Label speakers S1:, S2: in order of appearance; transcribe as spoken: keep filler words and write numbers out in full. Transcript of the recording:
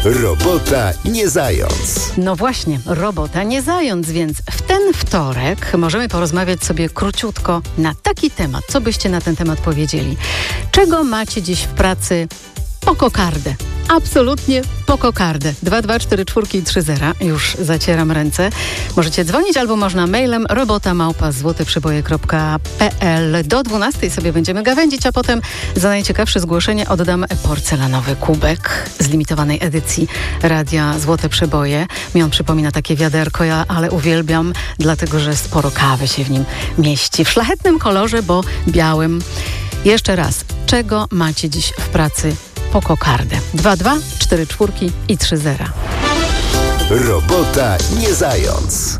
S1: Robota nie zając.
S2: No właśnie, robota nie zając, więc w ten wtorek możemy porozmawiać sobie króciutko na taki temat. Co byście na ten temat powiedzieli? Czego macie dziś w pracy po kokardę? Absolutnie po kokardę. dwa dwa cztery cztery trzy zero. Już zacieram ręce. Możecie dzwonić albo można mailem robota małpa złote przeboje kropka p l. Do dwunastej sobie będziemy gawędzić, a potem za najciekawsze zgłoszenie oddam porcelanowy kubek z limitowanej edycji Radia Złote Przeboje. Mi on przypomina takie wiaderko, ja ale uwielbiam, dlatego że sporo kawy się w nim mieści. W szlachetnym kolorze, bo białym. Jeszcze raz, czego macie dziś w pracy po kokardę? dwa dwa cztery cztery i trzy zero.
S1: Robota nie zając.